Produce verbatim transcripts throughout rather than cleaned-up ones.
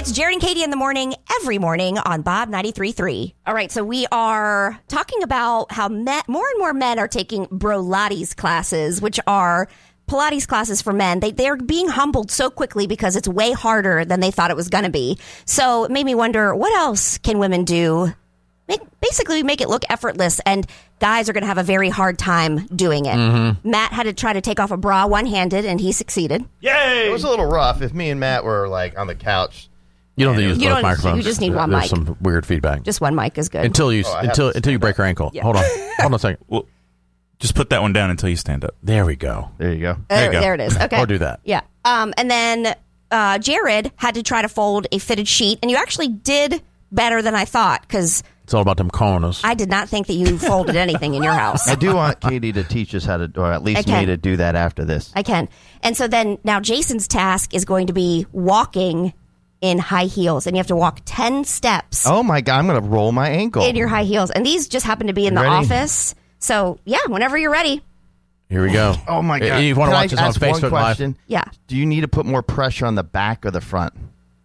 It's Jared and Katie in the morning, every morning on Bob ninety-three point three. All right, so we are talking about how men, more and more men are taking Brolates classes, which are Pilates classes for men. They, they're being humbled so quickly because it's way harder than they thought it was going to be. So it made me wonder, what else can women do? Make, basically make it look effortless, and guys are going to have a very hard time doing it. Mm-hmm. Matt had to try to take off a bra one-handed, and he succeeded. Yay! It was a little rough. If me and Matt were like on the couch, you don't have to use you both don't, microphones. You just need one There's mic. Some weird feedback. Just one mic is good. Until you Oh, until until you break your ankle. Yeah. Hold on, hold on a second. Well, just put that one down until you stand up. There we go. there you go. There, you go. there it is. Okay. Or do that. Yeah. Um, and then uh, Jared had to try to fold a fitted sheet, and you actually did better than I thought, because It's all about them corners. I did not think that you folded anything in your house. I do want Katie to teach us how to, or at least I can. me to do that after this. I can. And so then now Jason's task is going to be walking in high heels, and you have to walk ten steps Oh my God, I'm going to roll my ankle. in your high heels. And these just happen to be in the Ready? office. So, yeah, whenever you're ready. Here we go. Oh my God. If you want to Can watch I this on ask one Facebook Live? question? Yeah. Do you need to put more pressure on the back or the front?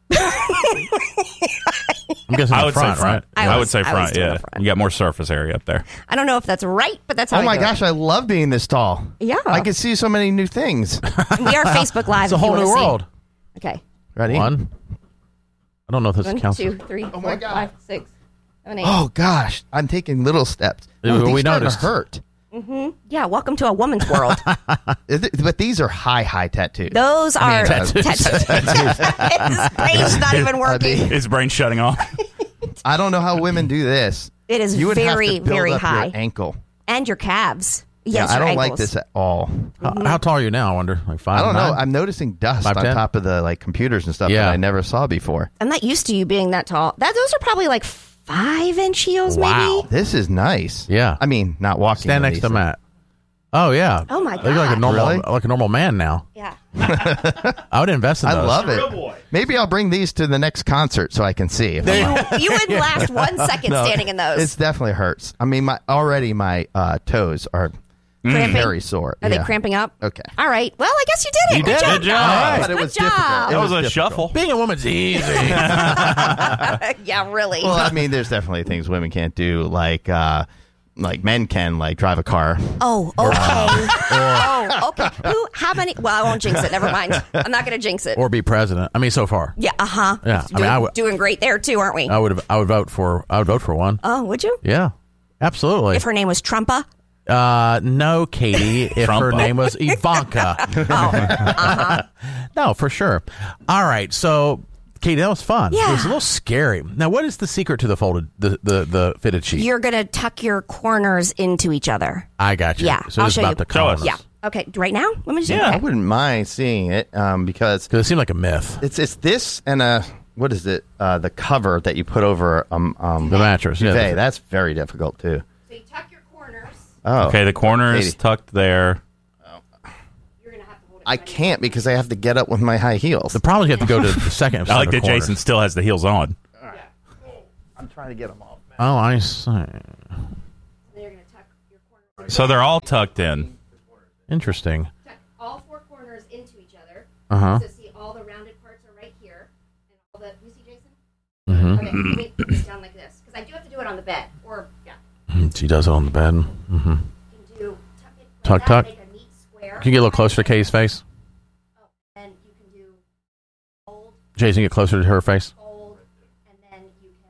I'm guessing I the would front, say front. right? I I, was- would say I was front. doing Yeah, the front. you got more surface area up there. I don't know if that's right, but that's how Oh I my do gosh, I love being this tall. Yeah. I can see so many new things. it. We are Facebook Live. It's a if you whole wanna new see. world. Okay. Ready? One. I don't know if this One, counts. two, three, four, my God. five, six, seven, eight. Oh gosh, I'm taking little steps. Yeah, Oh, we these starting to noticed. hurt. Yeah, welcome to a woman's world. Is it- But these are high, high tattoos. Those are mean, uh, tattoos. His brain's not even working. His brain's shutting off. I don't know how women do this. It is You would very, have to build very up high. your ankle. And your calves. Yeah, Yes, I your don't like ankles. this at all. How, how tall are you now? I wonder. Like five. I don't know. nine? I'm noticing dust Five, on ten? top of the like computers and stuff Yeah. that I never saw before. I'm not used to you being that tall. That Those are probably like five inch heels, Wow. maybe. This is nice. Yeah. I mean, not walking. Stand in next to these. Matt. Oh yeah. Oh, my They look like a God. normal, Really? like a normal man now. Yeah. I would invest in I those. love it. Maybe I'll bring these to the next concert so I can see. If I'm- You wouldn't last one second No, standing in those. It definitely hurts. I mean, my already my uh, toes are Cramping? very sore. Are Yeah. they cramping up? Okay. All right. Well, I guess you did it. You Good did. job, Good job. guys. But it Good was job. difficult. It That was, was a difficult. shuffle. Being a woman's easy. Yeah, really. Well, I mean, there's definitely things women can't do, like uh, like men can, like drive a car. Oh, okay. oh, okay. Who? How many? Well, I won't jinx it. Never mind. I'm not going to jinx it. Or be president. I mean, so far. yeah. Uh huh. Yeah, I mean, Doing, I would- doing great there too, aren't we? I would. I would vote for. I would vote for one. oh, would you? Yeah. Absolutely. If her name was Trumpa. Uh, no, Katie. If her Trump. name was Ivanka. Oh, uh-huh. No, for sure. All right. So, Katie, that was fun. Yeah. It was a little scary. Now, what is the secret to the folded, the the, the fitted sheet? You're going to tuck your corners into each other. I got you. Yeah, So I'll it's show about you. the Show us. columns. Yeah. Okay. Right now? Let me just Yeah. I okay. wouldn't mind seeing it um, because Because it seemed like a myth. it's it's this and a what is it? Uh, the cover that you put over um, um The mattress. Yeah. duvet. the- That's very difficult too. So you tuck your corners. Oh, Okay, the corner is Katie. tucked there. You're going to have to hold it. I can't because I have to get up with my high heels. The problem is you have to go to the second. I like set that of corners. Jason still has the heels on. I'm trying to get them off. Oh, I see. Then you're going to tuck your corners. So they're all tucked in. Interesting. Tuck all four corners into each other. Uh huh. So see, all the rounded parts are right here, and all the you see, Jason. Mm-hmm. Okay, let me put this down like this because I do have to do it on the bed, or yeah, She does it on the bed. Mm-hmm. you can do tuck it. Like Tuck, that, tuck. Make a neat square. Can you get a little closer to Katie's face? Oh, and you can do fold, Jason, get closer to her face. fold, and then you can.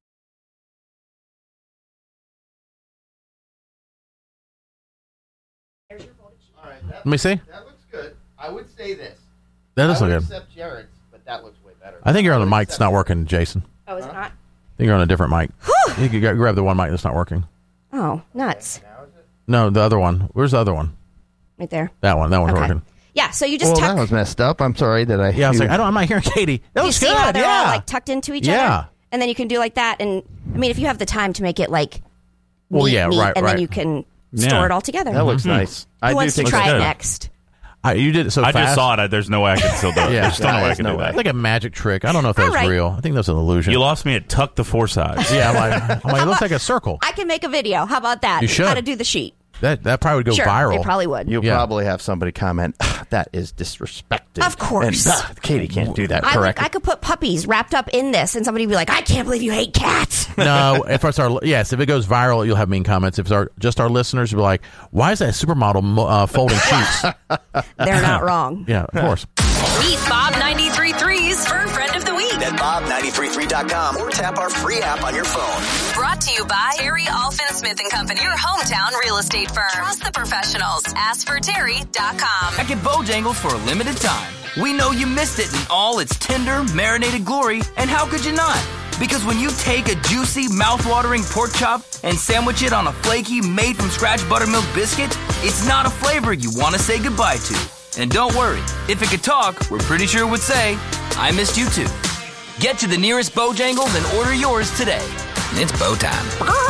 There's your folded sheet. All right, that, Let me see. that looks good. I would say this. That does I look would good. accept Jared's, but that looks way better. I think you're on a would mic that's accept not working, Jason. Oh, is it not? I think you're on a different mic. You can gra- grab the one mic that's not working. Oh, nuts! No, the other one. Where's the other one? Right there. That one. That one's Okay. working. Yeah. So you just Well, tuck. that was messed up. I'm sorry that I. Yeah, I was like, I don't. I'm not hearing Katie. That you was see good. how they're yeah. all like tucked into each Yeah. other, and then you can do like that. And I mean, if you have the time to make it like, Well, neat, yeah, neat, right, and right. then you can store Yeah. it all together. That looks nice. I Who do wants to think try that's it good. next? I, you did it so I fast. just saw it. I, there's no way I can still do it. Yeah. I just don't know way I There's can no do way. that. It's like a magic trick. I don't know if that's All right. real. I think that's an illusion. You lost me at tuck the four sides. yeah, I'm like, I'm like, it looks like a circle. I can make a video. How about that? You should. How to do the sheet. That that probably would go sure, viral. They probably would. You'll Yeah. probably have somebody comment, that is disrespectful. Of course. And, ah, Katie can't do that I, correctly. I could put puppies wrapped up in this, and somebody would be like, I can't believe you hate cats. No, if it's our yes, if it goes viral, you'll have mean comments. If it's our just our listeners, you'll be like, "Why is that supermodel mo- uh, folding sheets?" They're not wrong. Yeah, of course. Meet Bob ninety-three three's Fur Friend of the Week. At bob nine three three dot com or tap our free app on your phone. Brought to you by Terry Alfin Smith and Company, your hometown real estate firm. Trust the professionals. ask for terry dot com. Back at Bojangles for a limited time. We know you missed it in all its tender, marinated glory, and how could you not? Because when you take a juicy, mouth-watering pork chop and sandwich it on a flaky, made-from-scratch buttermilk biscuit, it's not a flavor you want to say goodbye to. And don't worry, if it could talk, we're pretty sure it would say, I missed you too. Get to the nearest Bojangles and order yours today. It's Bo time.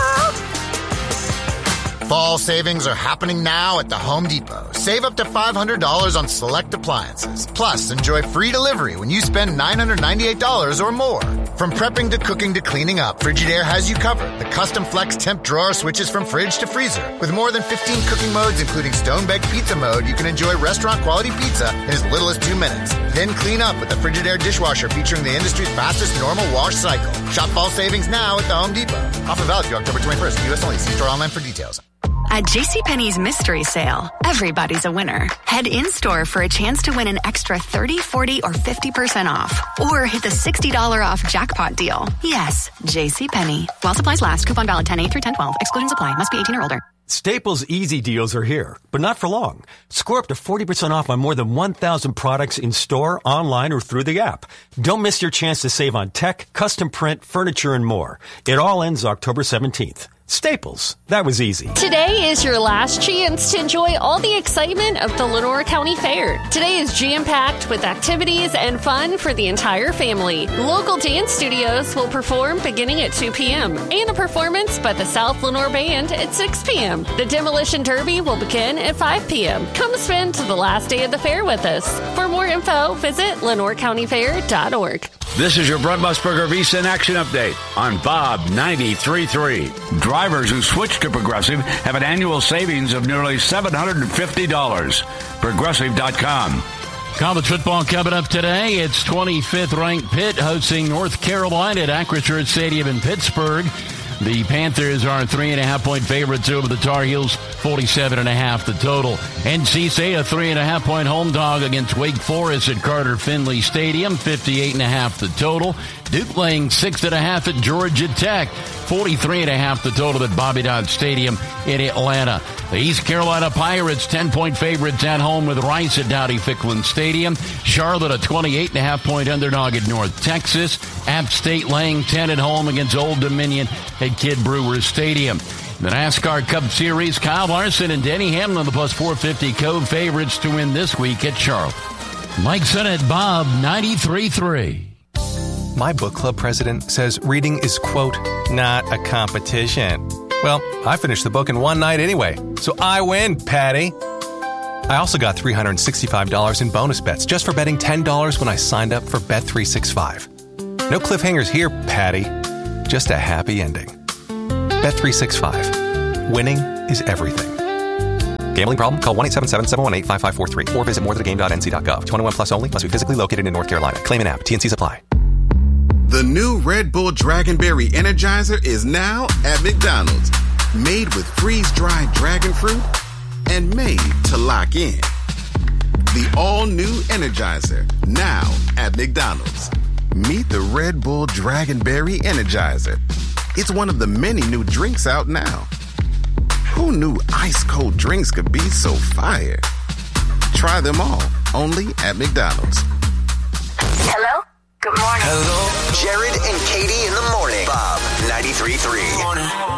Fall savings are happening now at the Home Depot. Save up to five hundred dollars on select appliances. Plus, enjoy free delivery when you spend nine hundred ninety-eight dollars or more. From prepping to cooking to cleaning up, Frigidaire has you covered. The custom flex temp drawer switches from fridge to freezer. With more than fifteen cooking modes, including stone baked pizza mode, you can enjoy restaurant quality pizza in as little as two minutes. Then clean up with the Frigidaire dishwasher featuring the industry's fastest normal wash cycle. Shop fall savings now at the Home Depot. Offer valid through October twenty-first. U S only. See store online for details. At JCPenney's Mystery Sale, everybody's a winner. Head in-store for a chance to win an extra thirty, forty, or fifty percent off. Or hit the sixty dollars off jackpot deal. Yes, JCPenney. While supplies last, coupon valid ten eight through ten twelve. Exclusions apply. Must be eighteen or older. Staples Easy Deals are here, but not for long. Score up to forty percent off on more than one thousand products in store, online, or through the app. Don't miss your chance to save on tech, custom print, furniture, and more. It all ends October seventeenth. Staples. That was easy. Today is your last chance to enjoy all the excitement of the Lenore County Fair. Today is jam-packed with activities and fun for the entire family. Local dance studios will perform beginning at two p.m. and a performance by the South Lenore Band at six p.m. The Demolition Derby will begin at five p.m. Come spend the last day of the fair with us. For more info, visit lenore county fair dot org. This is your Brent Musburger Visa in Action Update on Bob ninety-three point three. Drivers who switch to Progressive have an annual savings of nearly seven hundred fifty dollars. Progressive dot com. College football coming up today. It's twenty-fifth ranked Pitt hosting North Carolina at Acrisure Stadium in Pittsburgh. The Panthers are three and a half point favorites over the Tar Heels, forty-seven and a half the total. N C State a three and a half point home dog against Wake Forest at Carter Finley Stadium, fifty-eight and a half the total. Duke laying six and a half at Georgia Tech, forty-three and a half the total at Bobby Dodd Stadium in Atlanta. The East Carolina Pirates ten point favorites at home with Rice at Dowdy-Ficklin Stadium. Charlotte a twenty-eight and a half point underdog at North Texas. App State laying ten at home against Old Dominion at Kid Brewer Stadium. The NASCAR Cup Series, Kyle Larson and Denny Hamlin, the plus four fifty Cove favorites to win this week at Charlotte. Mike Sennett, Bob ninety-three point three. My book club president says reading is, quote, not a competition. Well, I finished the book in one night anyway, so I win, Patty. I also got three hundred sixty-five dollars in bonus bets just for betting ten dollars when I signed up for Bet three sixty-five. No cliffhangers here, Patty. Just a happy ending. Bet three sixty-five. Winning is everything. Gambling problem? Call one eight seven seven, seven one eight, five five four three or visit more than a game dot n c dot gov. twenty-one plus only. Must be physically located in North Carolina. Claim an app. T N Cs apply. The new Red Bull Dragonberry Energizer is now at McDonald's. Made with freeze-dried dragon fruit and made to lock in. The all-new Energizer, now at McDonald's. Meet the Red Bull Dragonberry Energizer. It's one of the many new drinks out now. Who knew ice-cold drinks could be so fire? Try them all, only at McDonald's. Hello? Good morning. Hello? Jared and Katie in the morning. Bob ninety-three point three.